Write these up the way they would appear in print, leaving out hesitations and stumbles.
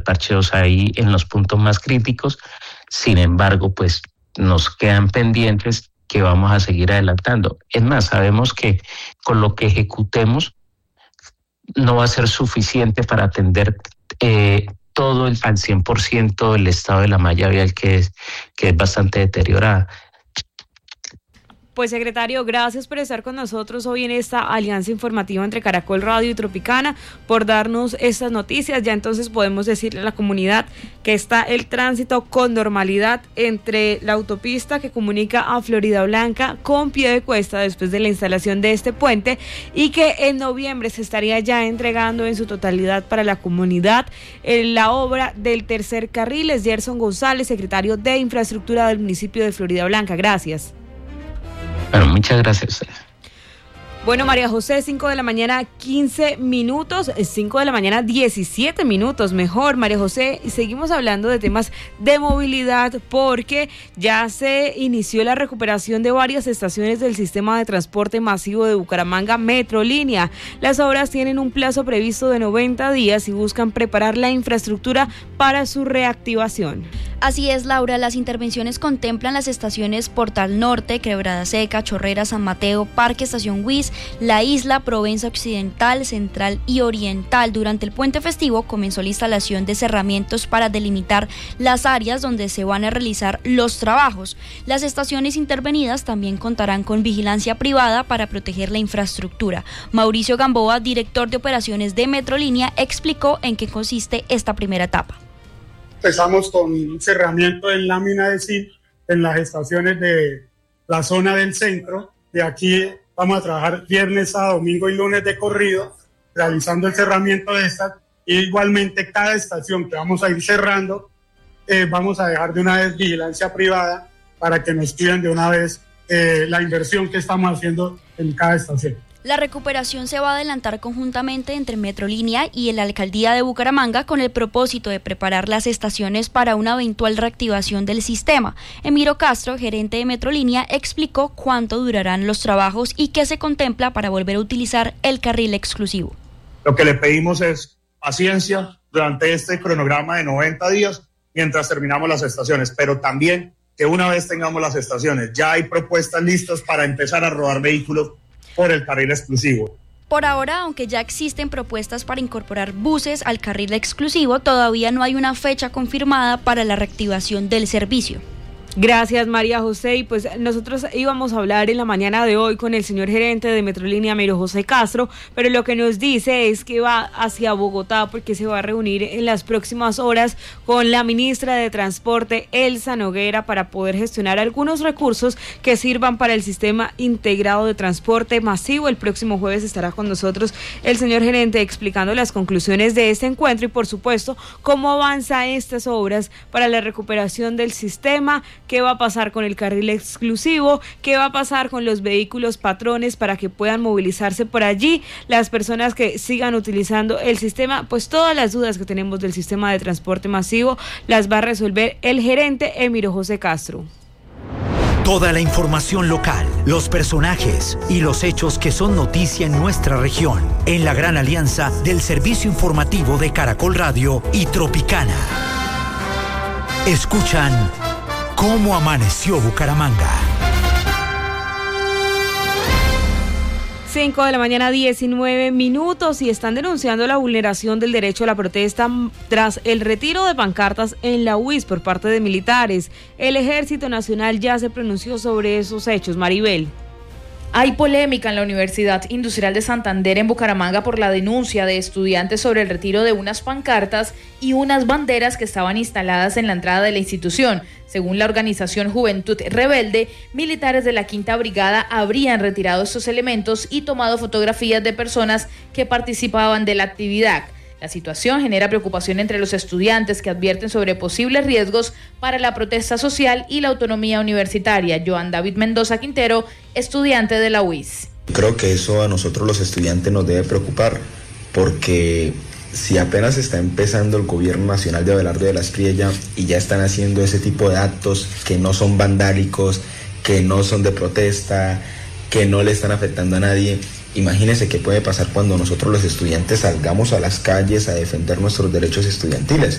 parcheos ahí en los puntos más críticos. Sin embargo, pues nos quedan pendientes que vamos a seguir adelantando. Es más, sabemos que con lo que ejecutemos no va a ser suficiente para atender todo al 100% el estado de la malla vial que es bastante deteriorada. Pues secretario, gracias por estar con nosotros hoy en esta alianza informativa entre Caracol Radio y Tropicana, por darnos estas noticias. Ya entonces podemos decirle a la comunidad que está el tránsito con normalidad entre la autopista que comunica a Floridablanca con Piedecuesta después de la instalación de este puente, y que en noviembre se estaría ya entregando en su totalidad para la comunidad la obra del tercer carril. Es Gerson González, secretario de Infraestructura del municipio de Floridablanca. Gracias. Bueno, muchas gracias. Bueno, María José, 5 de la mañana, 15 minutos, 5 de la mañana, 17 minutos, mejor, María José, y seguimos hablando de temas de movilidad porque ya se inició la recuperación de varias estaciones del sistema de transporte masivo de Bucaramanga Metrolínea. Las obras tienen un plazo previsto de 90 días y buscan preparar la infraestructura para su reactivación. Así es, Laura, las intervenciones contemplan las estaciones Portal Norte, Quebrada Seca, Chorrera, San Mateo, Parque Estación Huiz, La Isla, Provenza Occidental, Central y Oriental. Durante el puente festivo comenzó la instalación de cerramientos para delimitar las áreas donde se van a realizar los trabajos. Las estaciones intervenidas también contarán con vigilancia privada para proteger la infraestructura. Mauricio Gamboa, director de operaciones de Metrolínea, explicó en qué consiste esta primera etapa. Empezamos con un cerramiento en lámina de zinc en las estaciones de la zona del centro. De aquí vamos a trabajar viernes, sábado, domingo y lunes de corrido, realizando el cerramiento de estas. Y igualmente cada estación que vamos a ir cerrando, vamos a dejar de una vez vigilancia privada para que nos cuiden de una vez la inversión que estamos haciendo en cada estación. La recuperación se va a adelantar conjuntamente entre Metrolínea y la Alcaldía de Bucaramanga con el propósito de preparar las estaciones para una eventual reactivación del sistema. Emiro Castro, gerente de Metrolínea, explicó cuánto durarán los trabajos y qué se contempla para volver a utilizar el carril exclusivo. Lo que le pedimos es paciencia durante este cronograma de 90 días mientras terminamos las estaciones, pero también que una vez tengamos las estaciones, ya hay propuestas listas para empezar a rodar vehículos por el carril exclusivo. Por ahora, aunque ya existen propuestas para incorporar buses al carril exclusivo, todavía no hay una fecha confirmada para la reactivación del servicio. Gracias, María José. Y pues nosotros íbamos a hablar en la mañana de hoy con el señor gerente de Metrolínea, Emiro José Castro, pero lo que nos dice es que va hacia Bogotá porque se va a reunir en las próximas horas con la ministra de Transporte, Elsa Noguera, para poder gestionar algunos recursos que sirvan para el sistema integrado de transporte masivo. El próximo jueves estará con nosotros el señor gerente explicando las conclusiones de este encuentro y, por supuesto, cómo avanza estas obras para la recuperación del sistema. ¿Qué va a pasar con el carril exclusivo? ¿Qué va a pasar con los vehículos patrones para que puedan movilizarse por allí? Las personas que sigan utilizando el sistema, pues todas las dudas que tenemos del sistema de transporte masivo las va a resolver el gerente Emiro José Castro. Toda la información local, los personajes y los hechos que son noticia en nuestra región, en la gran alianza del servicio informativo de Caracol Radio y Tropicana. Escuchan ¿Cómo amaneció Bucaramanga? 5 de la mañana, 19 minutos, y están denunciando la vulneración del derecho a la protesta tras el retiro de pancartas en la UIS por parte de militares. El Ejército Nacional ya se pronunció sobre esos hechos. Maribel. Hay polémica en la Universidad Industrial de Santander en Bucaramanga por la denuncia de estudiantes sobre el retiro de unas pancartas y unas banderas que estaban instaladas en la entrada de la institución. Según la organización Juventud Rebelde, militares de la Quinta Brigada habrían retirado estos elementos y tomado fotografías de personas que participaban de la actividad. La situación genera preocupación entre los estudiantes que advierten sobre posibles riesgos para la protesta social y la autonomía universitaria. Joan David Mendoza Quintero, estudiante de la UIS. Creo que eso a nosotros los estudiantes nos debe preocupar, porque si apenas está empezando el gobierno nacional de Abelardo de la Espriella y ya están haciendo ese tipo de actos que no son vandálicos, que no son de protesta, que no le están afectando a nadie, imagínense qué puede pasar cuando nosotros los estudiantes salgamos a las calles a defender nuestros derechos estudiantiles.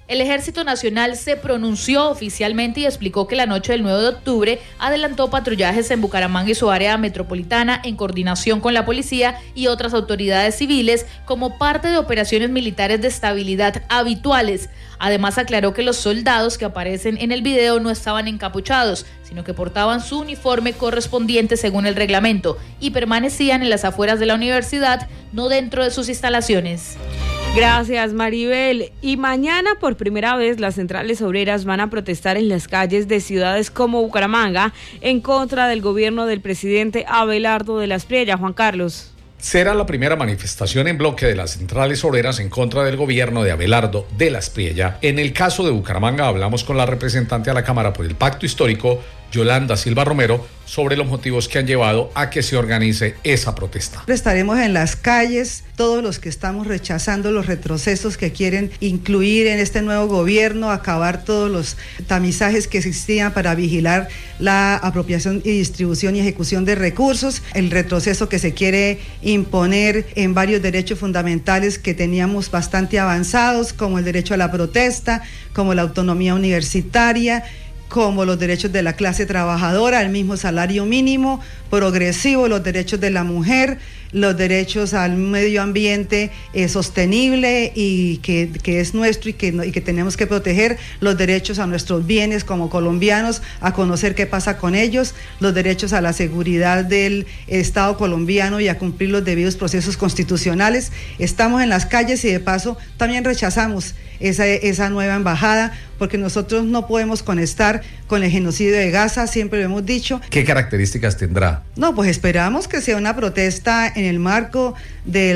El Ejército Nacional se pronunció oficialmente y explicó que la noche del 9 de octubre adelantó patrullajes en Bucaramanga y su área metropolitana en coordinación con la policía y otras autoridades civiles como parte de operaciones militares de estabilidad habituales. Además aclaró que los soldados que aparecen en el video no estaban encapuchados, sino que portaban su uniforme correspondiente según el reglamento y permanecían en las afueras de la universidad, no dentro de sus instalaciones. Gracias, Maribel. Y mañana por primera vez las centrales obreras van a protestar en las calles de ciudades como Bucaramanga en contra del gobierno del presidente Abelardo de la Espriella. Juan Carlos. Será la primera manifestación en bloque de las centrales obreras en contra del gobierno de Abelardo de la Espriella. En el caso de Bucaramanga hablamos con la representante a la Cámara por el Pacto Histórico, Yolanda Silva Romero, sobre los motivos que han llevado a que se organice esa protesta. Estaremos en las calles, todos los que estamos rechazando los retrocesos que quieren incluir en este nuevo gobierno, acabar todos los tamizajes que existían para vigilar la apropiación y distribución y ejecución de recursos, el retroceso que se quiere imponer en varios derechos fundamentales que teníamos bastante avanzados, como el derecho a la protesta, como la autonomía universitaria, como los derechos de la clase trabajadora, el mismo salario mínimo, progresivo, los derechos de la mujer, los derechos al medio ambiente sostenible y que es nuestro y que tenemos que proteger, los derechos a nuestros bienes como colombianos, a conocer qué pasa con ellos, los derechos a la seguridad del Estado colombiano y a cumplir los debidos procesos constitucionales. Estamos en las calles y de paso también rechazamos esa nueva embajada porque nosotros no podemos conectar con el genocidio de Gaza, siempre lo hemos dicho. ¿Qué características tendrá? No, pues esperamos que sea una protesta en el marco de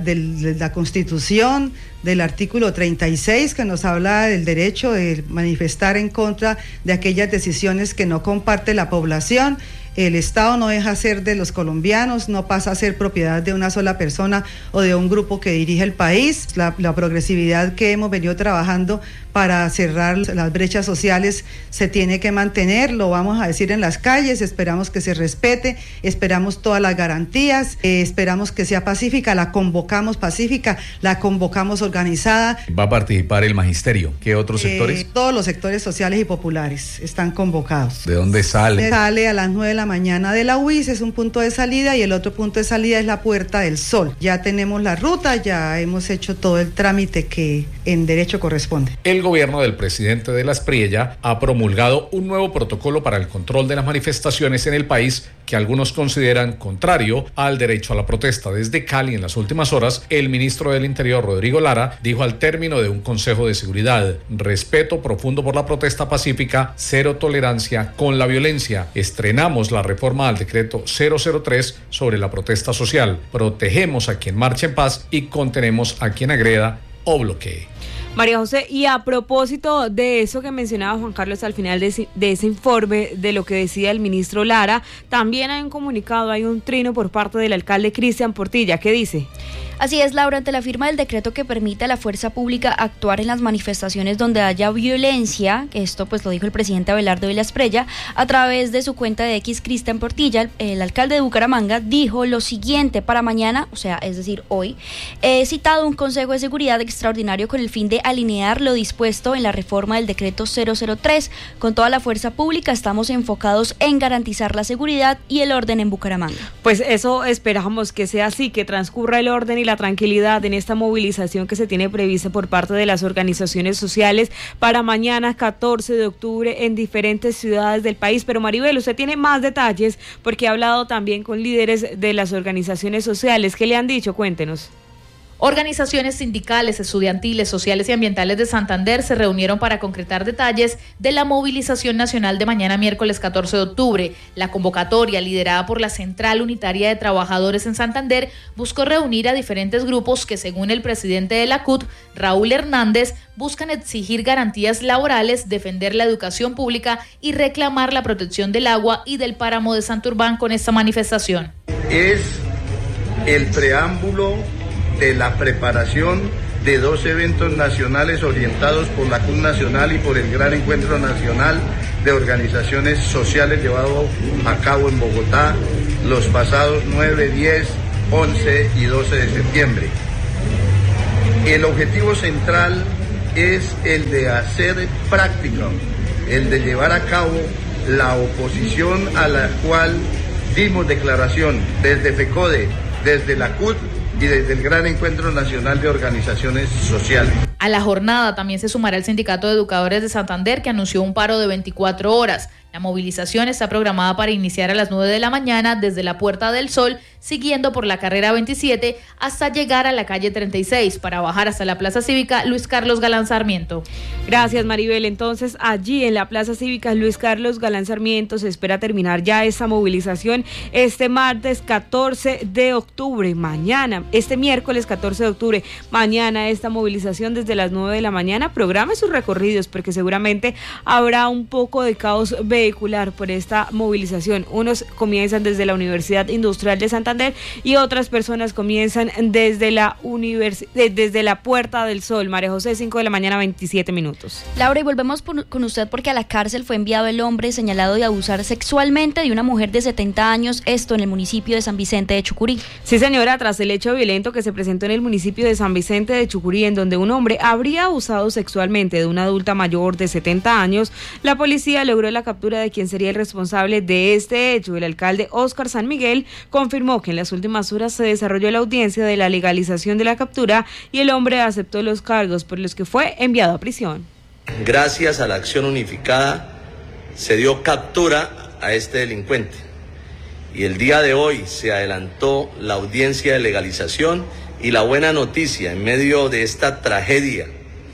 la Constitución, del artículo 36, que nos habla del derecho de manifestar en contra de aquellas decisiones que no comparte la población. El Estado no deja ser de los colombianos, no pasa a ser propiedad de una sola persona o de un grupo que dirige el país. La progresividad que hemos venido trabajando para cerrar las brechas sociales se tiene que mantener, lo vamos a decir en las calles, esperamos que se respete, esperamos todas las garantías, esperamos que sea pacífica, la convocamos pacífica, la convocamos organizada. ¿Va a participar el magisterio? ¿Qué otros sectores? Todos los sectores sociales y populares están convocados. ¿De dónde sale? Sale a las 9 de la mañana de la UIS, es un punto de salida, y el otro punto de salida es la Puerta del Sol. Ya tenemos la ruta, ya hemos hecho todo el trámite que en derecho corresponde. El gobierno del presidente de la Espriella ha promulgado un nuevo protocolo para el control de las manifestaciones en el país que algunos consideran contrario al derecho a la protesta. Desde Cali, en las últimas horas, el ministro del Interior, Rodrigo Lara, dijo al término de un consejo de seguridad: respeto profundo por la protesta pacífica, cero tolerancia con la violencia. Estrenamos la reforma al decreto 003 sobre la protesta social. Protegemos a quien marcha en paz y contenemos a quien agreda o bloquee. María José, y a propósito de eso que mencionaba Juan Carlos al final de ese informe, de lo que decía el ministro Lara, también hay un comunicado, hay un trino por parte del alcalde Cristian Portilla. ¿Qué dice? Así es, Laura, ante la firma del decreto que permite a la fuerza pública actuar en las manifestaciones donde haya violencia, que esto pues lo dijo el presidente Abelardo de la Espriella, a través de su cuenta de X, Cristian Portilla, el alcalde de Bucaramanga, dijo lo siguiente: para mañana, o sea, es decir, hoy, he citado un Consejo de Seguridad extraordinario con el fin de alinear lo dispuesto en la reforma del decreto 003. Con toda la fuerza pública estamos enfocados en garantizar la seguridad y el orden en Bucaramanga. Pues eso esperamos que sea así, que transcurra el orden y la tranquilidad en esta movilización que se tiene prevista por parte de las organizaciones sociales para mañana 14 de octubre en diferentes ciudades del país. Pero Maribel, usted tiene más detalles porque ha hablado también con líderes de las organizaciones sociales. ¿Qué le han dicho? Cuéntenos. Organizaciones sindicales, estudiantiles, sociales y ambientales de Santander se reunieron para concretar detalles de la movilización nacional de mañana miércoles 14 de octubre. La convocatoria, liderada por la Central Unitaria de Trabajadores en Santander, buscó reunir a diferentes grupos que, según el presidente de la CUT, Raúl Hernández, buscan exigir garantías laborales, defender la educación pública y reclamar la protección del agua y del páramo de Santurbán con esta manifestación. Es el preámbulo de la preparación de dos eventos nacionales orientados por la CUT Nacional y por el Gran Encuentro Nacional de Organizaciones Sociales llevado a cabo en Bogotá los pasados 9, 10, 11 y 12 de septiembre. El objetivo central es el de hacer práctica, el de llevar a cabo la oposición a la cual dimos declaración desde FECODE, desde la CUT y desde el Gran Encuentro Nacional de Organizaciones Sociales. A la jornada también se sumará el Sindicato de Educadores de Santander, que anunció un paro de 24 horas. La movilización está programada para iniciar a las 9 de la mañana desde la Puerta del Sol, siguiendo por la carrera 27 hasta llegar a la calle 36 para bajar hasta la Plaza Cívica Luis Carlos Galán Sarmiento. Gracias, Maribel. Entonces, allí en la Plaza Cívica Luis Carlos Galán Sarmiento se espera terminar ya esta movilización este martes 14 de octubre. Mañana, este miércoles 14 de octubre, mañana esta movilización desde las 9 de la mañana. Programe sus recorridos porque seguramente habrá un poco de caos vehicular por esta movilización. Unos comienzan desde la Universidad Industrial de Santander y otras personas comienzan desde la Puerta del Sol. María José, 5 de la mañana, 27 minutos. Laura, y volvemos con usted porque a la cárcel fue enviado el hombre señalado de abusar sexualmente de una mujer de 70 años, esto en el municipio de San Vicente de Chucurí. Sí, señora, tras el hecho violento que se presentó en el municipio de San Vicente de Chucurí, en donde un hombre habría abusado sexualmente de una adulta mayor de 70 años, la policía logró la captura de quien sería el responsable de este hecho. El alcalde Óscar San Miguel confirmó que en las últimas horas se desarrolló la audiencia de la legalización de la captura y el hombre aceptó los cargos por los que fue enviado a prisión. Gracias a la acción unificada se dio captura a este delincuente y el día de hoy se adelantó la audiencia de legalización y la buena noticia en medio de esta tragedia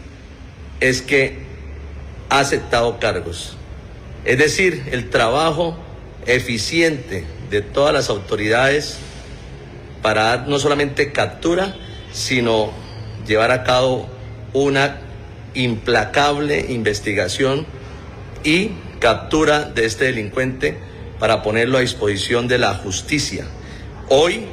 es que ha aceptado cargos. Es decir, el trabajo eficiente de todas las autoridades para dar no solamente captura, sino llevar a cabo una implacable investigación y captura de este delincuente para ponerlo a disposición de la justicia. Hoy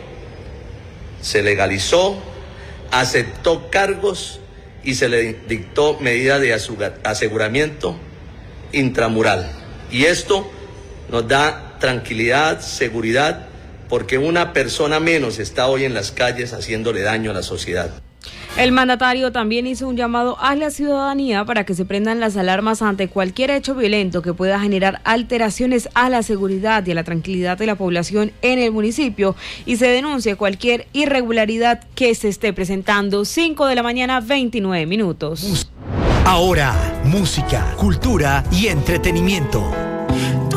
se legalizó, aceptó cargos y se le dictó medida de aseguramiento intramural. Y esto nos da tranquilidad, seguridad, porque una persona menos está hoy en las calles haciéndole daño a la sociedad. El mandatario también hizo un llamado a la ciudadanía para que se prendan las alarmas ante cualquier hecho violento que pueda generar alteraciones a la seguridad y a la tranquilidad de la población en el municipio y se denuncie cualquier irregularidad que se esté presentando. 5 de la mañana, 29 minutos. Ahora, música, cultura y entretenimiento.